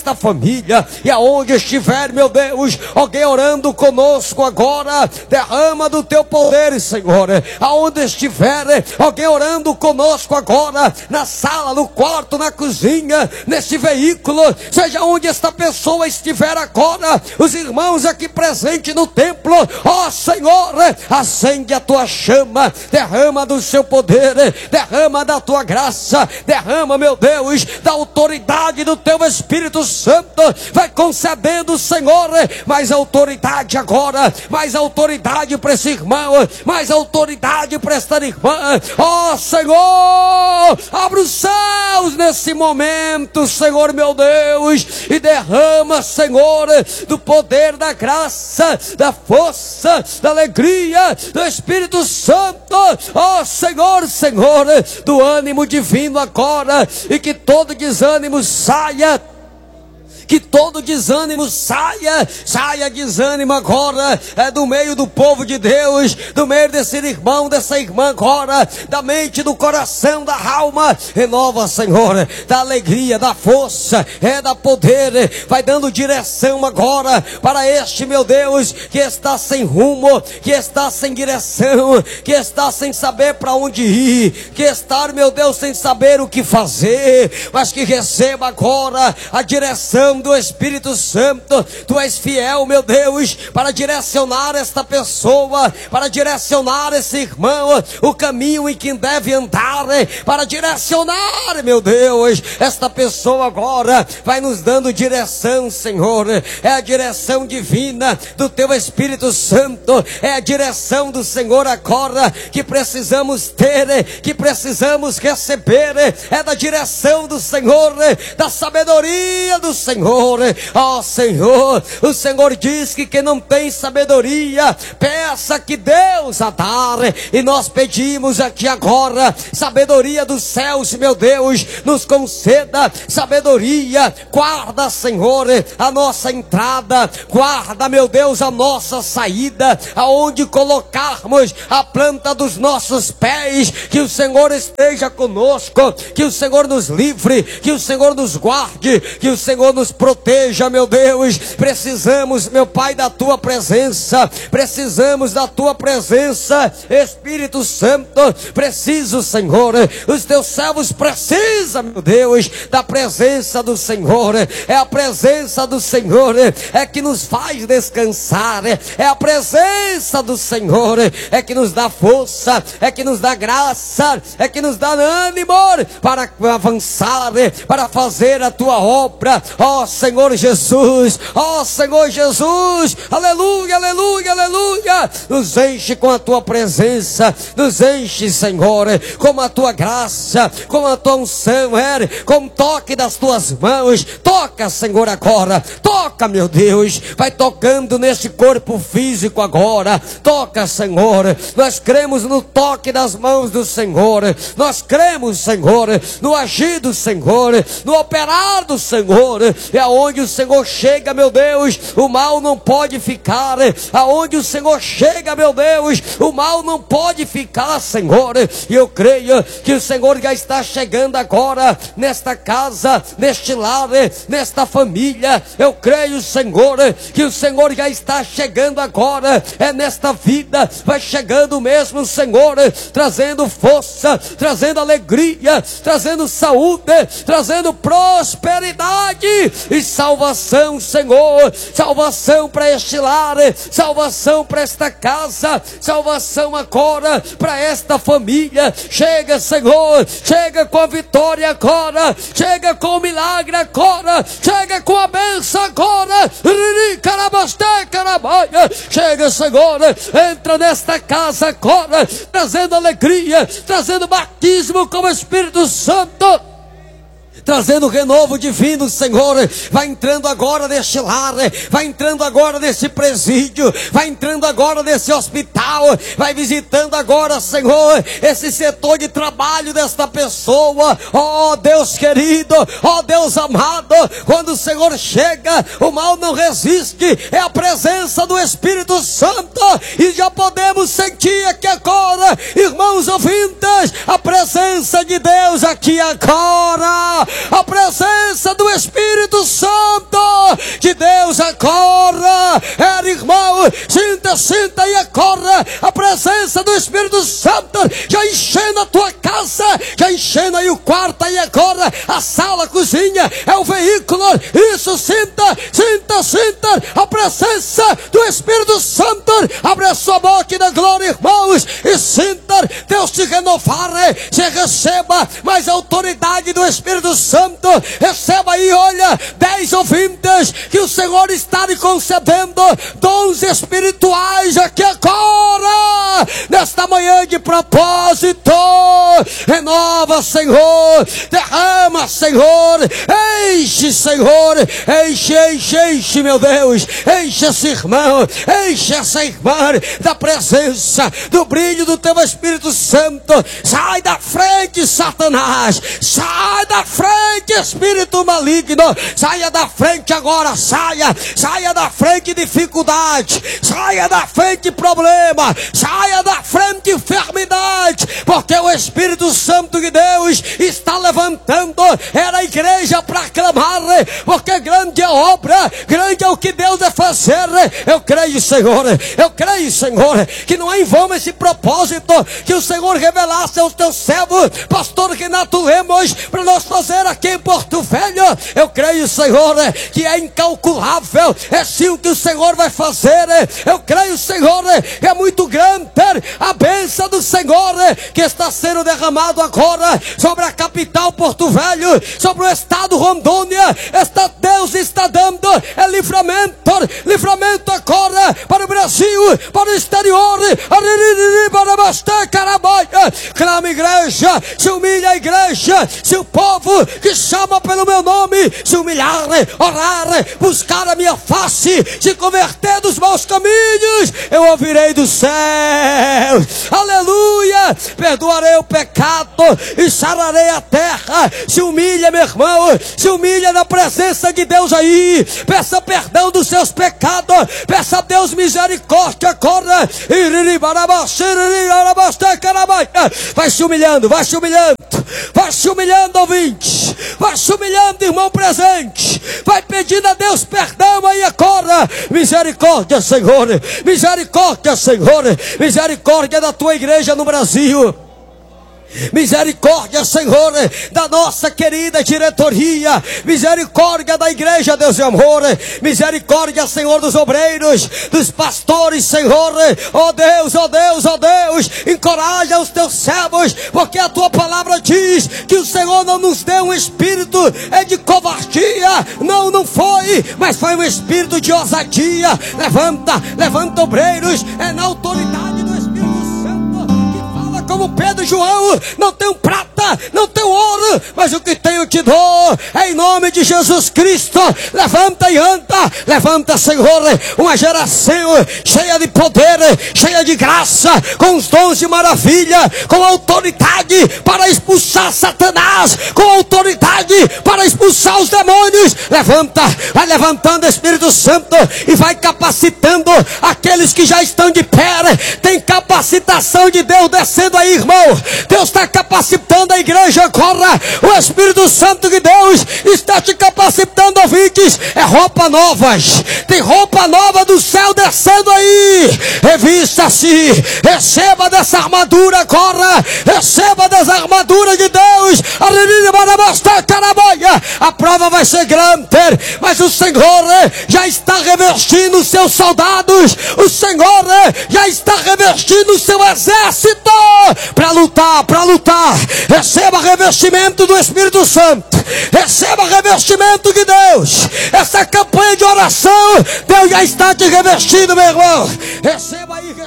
esta família. E aonde estiver, meu Deus, alguém orando conosco agora, derrama do teu poder, Senhor. Aonde estiver alguém orando conosco agora, na sala, no quarto, na cozinha, nesse veículo, seja onde esta pessoa estiver agora, os irmãos aqui presentes no templo, ó Senhor, acende a tua chama, derrama do seu poder, derrama da tua graça, derrama, meu Deus, da autoridade do teu Espírito Santo. Vai concedendo, Senhor, mais autoridade agora, mais autoridade para esse irmão, mais autoridade para esta irmã. Ó Senhor, abre os céus nesse momento, Senhor meu Deus, e derrama, Senhor, do poder, da graça, da força, da alegria do Espírito Santo. Ó Senhor, Senhor, do ânimo divino agora, e que todo desânimo saia. Que todo desânimo saia desânimo agora, do meio do povo de Deus, do meio desse irmão, dessa irmã agora, da mente, do coração, da alma. Renova, Senhor, da alegria, da força, da poder. Vai dando direção agora para este, meu Deus, que está sem rumo, que está sem direção, que está sem saber para onde ir, que está, meu Deus, sem saber o que fazer, mas que receba agora a direção do Espírito Santo. Tu és fiel, meu Deus, para direcionar esta pessoa, para direcionar esse irmão, o caminho em que deve andar, para direcionar, meu Deus, esta pessoa agora. Vai nos dando direção, Senhor. É a direção divina do teu Espírito Santo, é a direção do Senhor agora que precisamos ter, que precisamos receber. É da direção do Senhor, da sabedoria do Senhor. Ó Senhor, o Senhor diz que quem não tem sabedoria, peça que Deus a dar. E nós pedimos aqui agora, sabedoria dos céus, meu Deus, nos conceda sabedoria. Guarda, Senhor, a nossa entrada, guarda, meu Deus, a nossa saída, aonde colocarmos a planta dos nossos pés. Que o Senhor esteja conosco, que o Senhor nos livre, que o Senhor nos guarde, que o Senhor nos proteja, meu Deus. Precisamos, meu Pai, da tua presença, precisamos da tua presença, Espírito Santo. Preciso, Senhor, os teus servos precisam, meu Deus, da presença do Senhor. É a presença do Senhor é que nos faz descansar, é a presença do Senhor é que nos dá força, é que nos dá graça, é que nos dá ânimo para avançar, para fazer a tua obra. Ó Senhor Jesus, ó Senhor Jesus, aleluia, aleluia, aleluia. Nos enche com a tua presença, nos enche, Senhor, com a tua graça, com a tua unção, com o toque das tuas mãos. Toca, Senhor, agora, toca, meu Deus, vai tocando neste corpo físico agora. Toca, Senhor, nós cremos no toque das mãos do Senhor, nós cremos, Senhor, no agir do Senhor, no operar do Senhor. É aonde o Senhor chega, meu Deus, o mal não pode ficar. Aonde o Senhor chega, meu Deus, o mal não pode ficar, Senhor. E eu creio que o Senhor já está chegando agora nesta casa, neste lar, nesta família. Eu creio, Senhor, que o Senhor já está chegando agora, nesta vida. Vai chegando mesmo, Senhor, trazendo força, trazendo alegria, trazendo saúde, trazendo prosperidade e salvação, Senhor. Salvação para este lar, salvação para esta casa, salvação agora para esta família. Chega, Senhor, chega com a vitória agora, chega com o milagre agora, chega com a bênção agora. Chega, Senhor, entra nesta casa agora, trazendo alegria, trazendo batismo com o Espírito Santo, trazendo renovo divino, Senhor. Vai entrando agora neste lar, vai entrando agora nesse presídio, vai entrando agora nesse hospital, vai visitando agora, Senhor, esse setor de trabalho desta pessoa. Ó Deus querido, ó Deus amado, quando o Senhor chega, o mal não resiste. É a presença do Espírito Santo, e já podemos sentir aqui agora, irmãos ouvintes, a presença de Deus aqui agora, a presença do Espírito Santo sinta e agora a presença do Espírito Santo já enchendo a tua casa, já enchendo aí o quarto aí agora, a sala, a cozinha, é o veículo. Isso, sinta a presença do Espírito Santo. Abre a sua boca na glória, irmãos, e sinta Deus te renovar. Você receba mais autoridade do Espírito Santo. Receba aí, olha, 10 ouvintes que o Senhor está lhe concedendo dons espirituais aqui agora, nesta manhã de propósito. Renova, Senhor, derrama, Senhor, enche, Senhor, enche, meu Deus, enche esse irmão, enche essa irmã da presença, do brilho do teu Espírito Santo. Sai da frente, Satanás, sai da frente, espírito maligno, saia da frente agora, saia da frente dificuldade, saia da frente problema, saia da frente enfermidade, porque o Espírito Santo de Deus está levantando, era a igreja para clamar, porque grande é a obra, grande é o que Deus vai fazer. Eu creio, Senhor, que não é em vão esse propósito que o Senhor revelasse aos teus servos, pastor Renato Lemos, para nós fazer aqui em Porto Velho. Eu creio, Senhor, que é incalculável, é sim o que o Senhor vai fazer. Eu creio, Senhor, que é muito grande a bênção do Senhor que está sendo derramado agora sobre a capital Porto Velho, sobre o estado Rondônia. Deus está dando livramento agora para o Brasil, para o exterior. Clama, igreja, se humilha a igreja, se o povo que chama pelo meu nome se humilhar, orar, buscar a minha face, se converter dos maus caminhos, eu ouvirei dos céus, aleluia, perdoarei o pecado e sararei a terra. Se humilha, meu irmão, se humilha na presença de Deus aí, peça perdão dos seus pecados, peça a Deus misericórdia agora. Vai se humilhando, ouvinte, vai se humilhando, irmão presente, vai pedindo a Deus perdão aí agora. Misericórdia, Senhor, misericórdia da tua igreja no Brasil. Misericórdia, Senhor, da nossa querida diretoria. Misericórdia da igreja, Deus de amor. Misericórdia, Senhor, dos obreiros, dos pastores, Senhor. Oh Deus, encoraja os teus servos, porque a tua palavra diz que o Senhor não nos deu um espírito de covardia. Não foi, mas foi um espírito de ousadia. Levanta obreiros, é na autoridade do Espírito Santo, que fala como Pedro e João: não tenho prata, não tenho ouro, mas o que tenho te dou, em nome de Jesus Cristo. Levanta e anda, levanta, Senhor, uma geração cheia de poder, cheia de graça, com os dons de maravilha, com autoridade para expulsar Satanás, com autoridade para expulsar os demônios. Levanta, vai levantando, Espírito Santo, e vai capacitando aqueles que já estão de pé. Tem capacitação de Deus descendo aí, irmão. Deus está capacitando a igreja agora. O Espírito Santo de Deus está te capacitando, ouvintes. É roupa novas, tem roupa nova do céu descendo aí. Revista-se, receba dessa armadura agora, receba dessa armadura de Deus. A prova vai ser grande, mas o Senhor já está revestindo os seus soldados, o Senhor já está revestindo o seu exército para lutar. Receba revestimento do Espírito Santo, receba revestimento de Deus. Essa campanha de oração, Deus já está te revestindo, meu irmão. Receba aí